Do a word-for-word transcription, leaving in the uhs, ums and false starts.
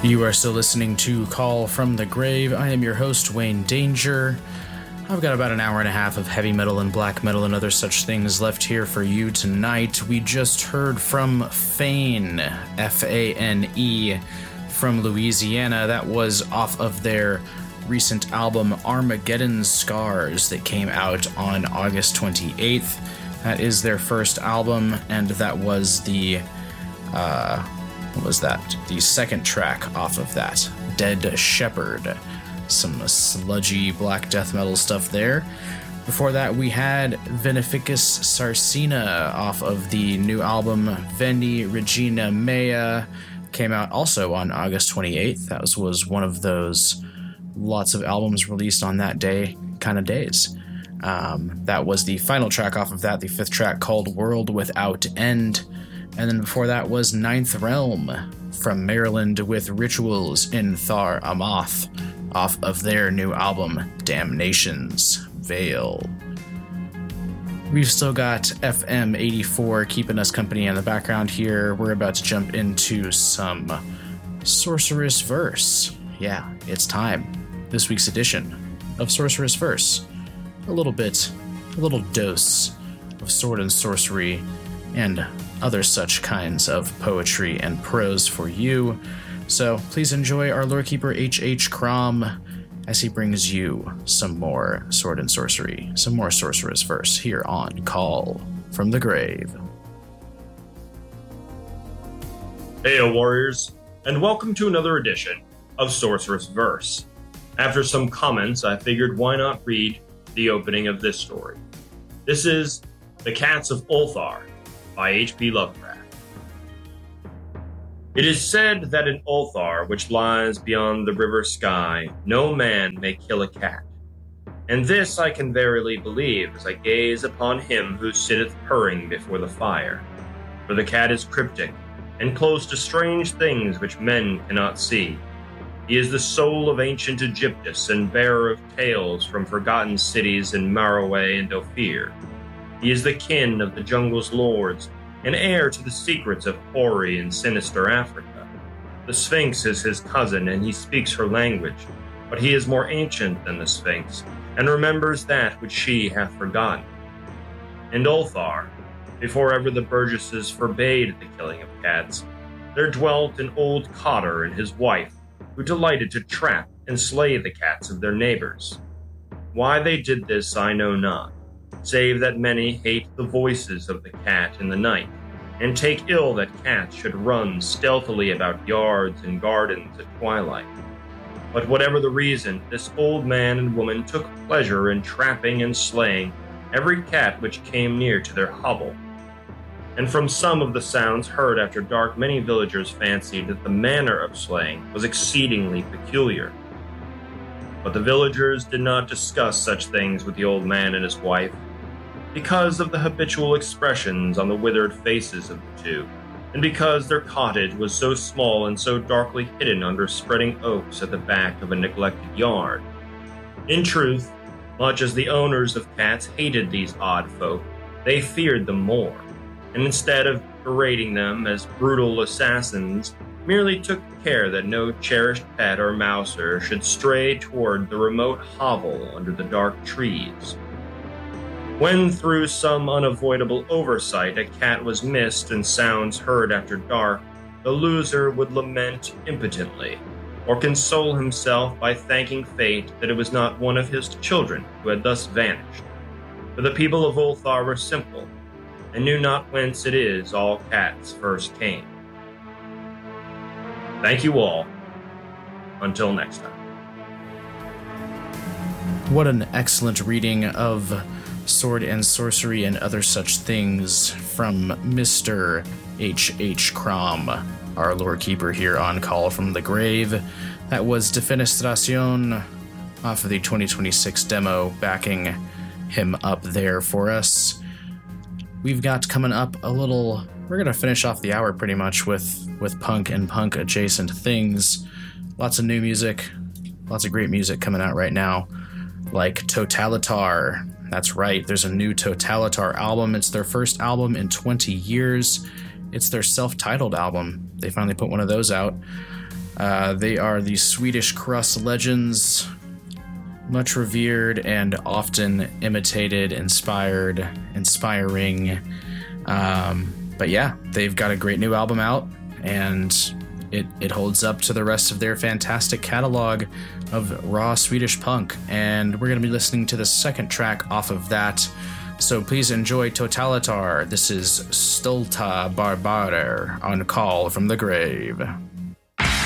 You are still listening to Call from the Grave. I am your host, Wayne Danger. I've got about an hour and a half of heavy metal and black metal and other such things left here for you tonight. We just heard from Fane, F A N E, from Louisiana. That was off of their recent album Armageddon Scars that came out on August twenty-eighth. That is their first album, and that was the... Uh, What was that? The second track off of that, Dead Shepherd. Some sludgy black death metal stuff there. Before that, we had Veneficus Sarcina off of the new album Veni Regina Mea. Came out also on August twenty-eighth. That was, was one of those lots of albums released on that day kind of days. Um, that was the final track off of that, the fifth track called World Without End. And then before that was Ninth Realm from Maryland with Rituals in Thar Amoth off of their new album Damnation's Veil. We've still got F M eighty-four keeping us company in the background here. We're about to jump into some Sorcerous Verse. Yeah, it's time. This week's edition of Sorcerous Verse. A little bit, a little dose of sword and sorcery and other such kinds of poetry and prose for you. So please enjoy our lore keeper H H. Crom as he brings you some more sword and sorcery, some more sorcerous verse here on Call from the Grave. Heyo, warriors, and welcome to another edition of Sorcerous Verse. After some comments, I figured why not read the opening of this story. This is The Cats of Ulthar by H P. Lovecraft. It is said that in Ulthar, which lies beyond the river sky, no man may kill a cat. And this I can verily believe as I gaze upon him who sitteth purring before the fire. For the cat is cryptic, and close to strange things which men cannot see. He is the soul of ancient Egyptus, and bearer of tales from forgotten cities in Meroe and Ophir. He is the kin of the jungle's lords, and heir to the secrets of hoary and sinister Africa. The Sphinx is his cousin, and he speaks her language, but he is more ancient than the Sphinx, and remembers that which she hath forgotten. In Ulthar, before ever the burgesses forbade the killing of cats, there dwelt an old cotter and his wife, who delighted to trap and slay the cats of their neighbors. Why they did this I know not, save that many hate the voices of the cat in the night, and take ill that cats should run stealthily about yards and gardens at twilight. But whatever the reason, this old man and woman took pleasure in trapping and slaying every cat which came near to their hovel. And from some of the sounds heard after dark, many villagers fancied that the manner of slaying was exceedingly peculiar. But the villagers did not discuss such things with the old man and his wife, because of the habitual expressions on the withered faces of the two, and because their cottage was so small and so darkly hidden under spreading oaks at the back of a neglected yard. In truth, much as the owners of cats hated these odd folk, they feared them more, and instead of berating them as brutal assassins, merely took care that no cherished pet or mouser should stray toward the remote hovel under the dark trees. When through some unavoidable oversight a cat was missed and sounds heard after dark, the loser would lament impotently, or console himself by thanking fate that it was not one of his children who had thus vanished. For the people of Ulthar were simple, and knew not whence it is all cats first came. Thank you all. Until next time. What an excellent reading of Sword and Sorcery and Other Such Things from Mister H H. Crom, our lore keeper here on Call from the Grave. That was Defenestración off of the twenty twenty-six demo, backing him up there for us. We've got coming up a little... We're going to finish off the hour pretty much with, with punk and punk-adjacent things. Lots of new music, lots of great music coming out right now, like Totalitar. That's right, there's a new Totalitar album. It's their first album in twenty years. it's their self-titled album. They finally put one of those out. Uh, they are the Swedish crust legends, much revered and often imitated, inspired, inspiring. Um, but yeah, they've got a great new album out, and it, it holds up to the rest of their fantastic catalog of raw Swedish punk. And we're going to be listening to the second track off of that. So please enjoy Totalitar. This is Stolta Barbarer on Call from the Grave.